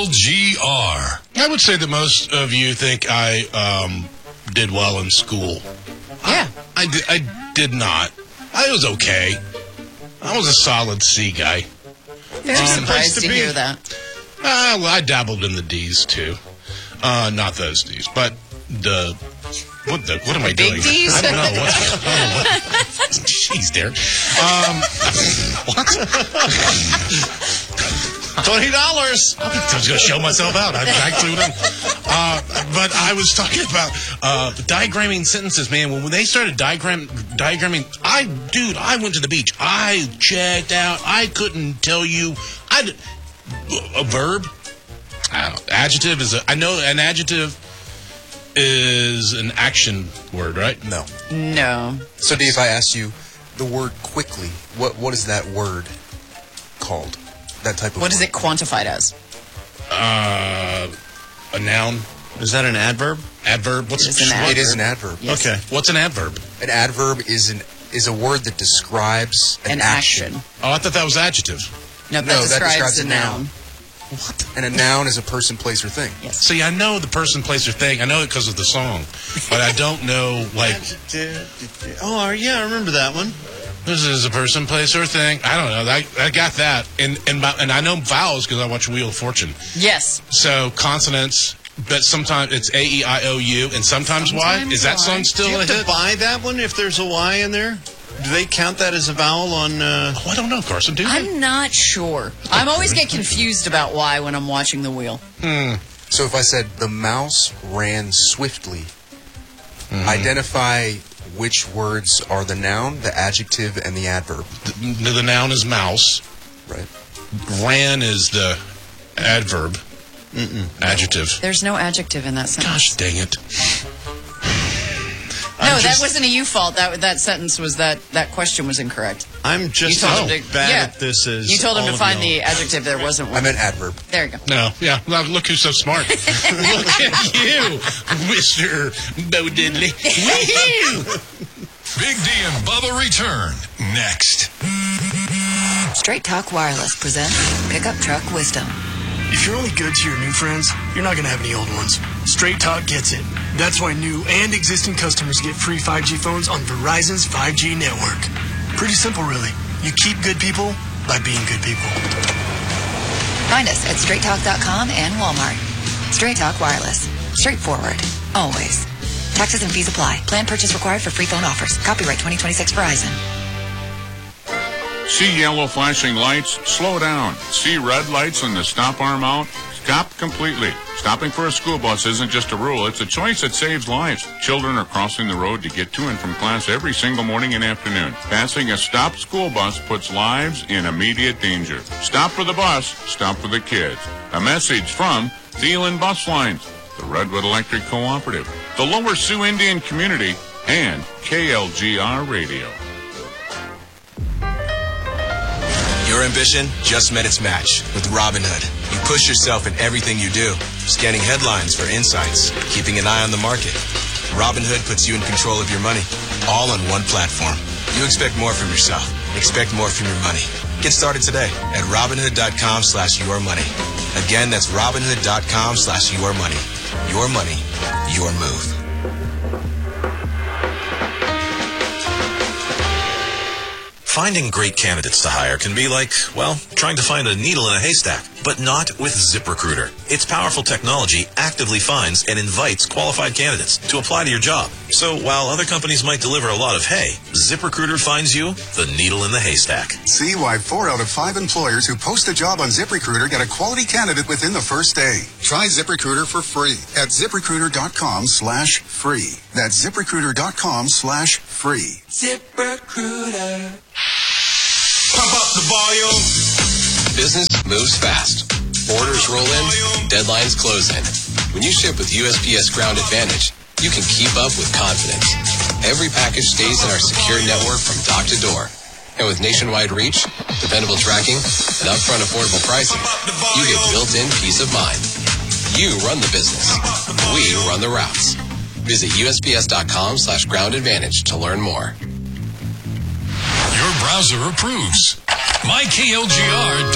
KLGR. I would say that most of you think I did well in school. Yeah. I did not. I was okay. I was a solid C guy. Very surprised to hear that. Well, I dabbled in the D's too. Not those D's, but what am I doing? Big D's? I don't know. Jeez, Derek. What? $20. I was going to show myself out. I clued in. But I was talking about diagramming sentences, man. When they started diagramming, I went to the beach. I checked out. I couldn't tell you. A verb? I don't know. Adjective is I know an adjective is an action word, right? No. No. So, Dave, I asked you the word quickly. What is that word called? That type of What word? is it quantified as? A noun. Is that an adverb? Adverb. It is an adverb. It is an adverb. Yes. Okay. What's an adverb? An adverb is a word that describes an action. Oh, I thought that was adjective. No, that No, that describes describes a a noun. noun. What? And a noun is a person, place, or thing. Yes. See, I know the person, place, or thing. I know it because of the song, but I don't know, like, Oh, yeah, I remember that one. this is a person, place, or thing. I don't know. I got that. And I know vowels because I watch Wheel of Fortune. Yes. So consonants, but sometimes it's A, E, I, O, U, and sometimes Y. Is that song Do still you a have to hit? buy that one if there's a Y in there? Do they count that as a vowel on... Oh, I don't know, Carson. Do they? I'm not sure. I'm always get confused about why when I'm watching the wheel. So if I said, the mouse ran swiftly, identify which words are the noun, the adjective, and the adverb. The noun is mouse. Right. Ran is the adverb. Adjective. There's no adjective in that sentence. Gosh dang it. No, that wasn't a you fault. That sentence was that question was incorrect. I'm just You told as him to- bad yeah. at this as You told him all to of find y'all. the adjective. There wasn't I one. meant adverb. There you go. No, yeah. Well, look who's so smart. Look at you, Mr. Bo Diddley. Woo-hoo! Big D and Bubba return next. Straight Talk Wireless presents Pickup Truck Wisdom. If you're only good to your new friends, you're not going to have any old ones. Straight Talk gets it. That's why new and existing customers get free 5G phones on Verizon's 5G network. Pretty simple, really. You keep good people by being good people. Find us at straighttalk.com and Walmart. Straight Talk Wireless. Straightforward. Always. Taxes and fees apply. Plan purchase required for free phone offers. Copyright 2026 Verizon. See yellow flashing lights? Slow down. See red lights and the stop arm out? Stop completely. Stopping for a school bus isn't just a rule, it's a choice that saves lives. Children are crossing the road to get to and from class every single morning and afternoon. Passing a stopped school bus puts lives in immediate danger. Stop for the bus, stop for the kids. A message from Thielen Bus Lines, the Redwood Electric Cooperative, the Lower Sioux Indian Community, and KLGR Radio. Your ambition just met its match with Robinhood. You push yourself in everything you do, scanning headlines for insights, keeping an eye on the market. Robinhood puts you in control of your money, all on one platform. You expect more from yourself. Expect more from your money. Get started today at Robinhood.com/yourmoney. Again, that's Robinhood.com/yourmoney. Your money, your move. Finding great candidates to hire can be like, well, trying to find a needle in a haystack, but not with ZipRecruiter. Its powerful technology actively finds and invites qualified candidates to apply to your job. So while other companies might deliver a lot of hay, ZipRecruiter finds you the needle in the haystack. See why 4 out of 5 employers who post a job on ZipRecruiter get a quality candidate within the first day. Try ZipRecruiter for free at ZipRecruiter.com/free. That's ZipRecruiter.com/free. ZipRecruiter. Pump up the volume. Business moves fast. Orders roll in, deadlines close in. When you ship with USPS Ground Advantage, you can keep up with confidence. Every package stays in our secure network from dock to door. And with nationwide reach, dependable tracking, and upfront affordable pricing, you get built-in peace of mind. You run the business. We run the routes. Visit USPS.com/Ground Advantage to learn more. Your browser approves. MyKLGR